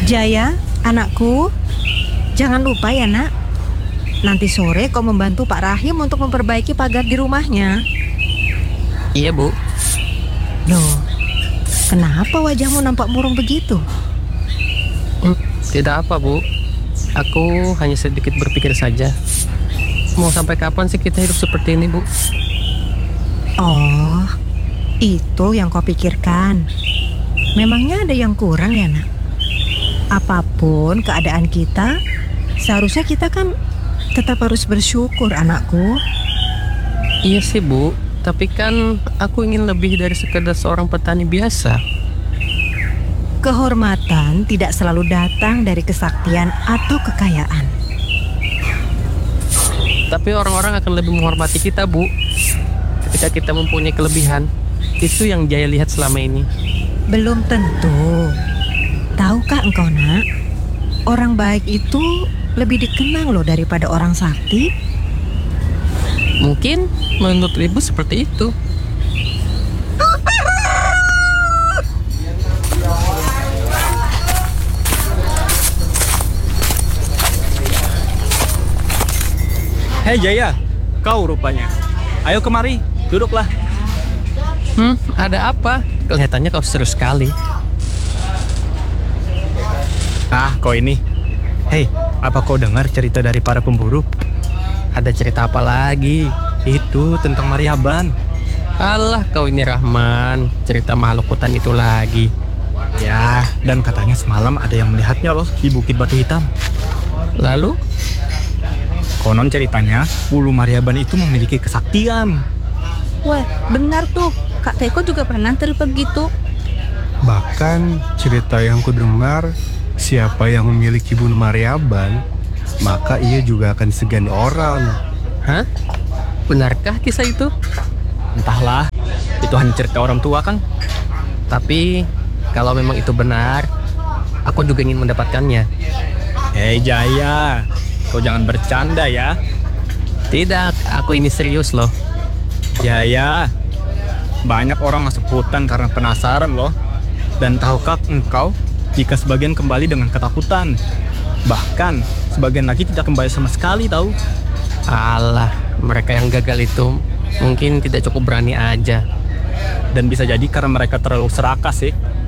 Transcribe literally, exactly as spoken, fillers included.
Jaya, anakku, jangan lupa ya nak. Nanti sore kau membantu Pak Rahim untuk memperbaiki pagar di rumahnya. Iya, Bu. Loh, kenapa wajahmu nampak murung begitu? Hmm, tidak apa, Bu. Aku hanya sedikit berpikir saja. Mau sampai kapan sih kita hidup seperti ini, Bu? Oh, itu yang kau pikirkan. Memangnya ada yang kurang ya nak? Apapun keadaan kita, seharusnya kita kan tetap harus bersyukur, anakku. Iya sih, Bu. Tapi kan aku ingin lebih dari sekedar seorang petani biasa. Kehormatan tidak selalu datang dari kesaktian atau kekayaan. Tapi orang-orang akan lebih menghormati kita, Bu, ketika kita mempunyai kelebihan. Itu yang Jaya lihat selama ini. Belum tentu. Tahukah engkau nak, orang baik itu lebih dikenang loh daripada orang sakti. Mungkin menurut Ibu seperti itu. Hei Jaya, kau rupanya. Ayo kemari, duduklah. Hmm, ada apa? Kelihatannya kau seru sekali. Ah, kau ini. Hei, apa kau dengar cerita dari para pemburu? Ada cerita apa lagi? Itu tentang Maryaban. Alah, kau ini Rahman. Cerita makhluk hutan itu lagi. Ya, dan katanya semalam ada yang melihatnya loh di Bukit Batu Hitam. Lalu? Konon ceritanya, Ulu Maryaban itu memiliki kesaktian. Wah, benar tuh. Kak Teko juga pernah cerita begitu. Bahkan cerita yang kudengar, siapa yang memiliki Bulu Maryaban, maka ia juga akan disegani orang. Hah? Benarkah kisah itu? Entahlah, itu hanya cerita orang tua, Kang. Tapi kalau memang itu benar, aku juga ingin mendapatkannya. Hei Jaya, kau jangan bercanda ya. Tidak, aku ini serius loh. Jaya, banyak orang masuk hutan karena penasaran loh. Dan tahukah engkau, jika sebagian kembali dengan ketakutan, bahkan sebagian lagi tidak kembali sama sekali tahu. Alah, mereka yang gagal itu mungkin tidak cukup berani aja. Dan bisa jadi karena mereka terlalu serakah sih.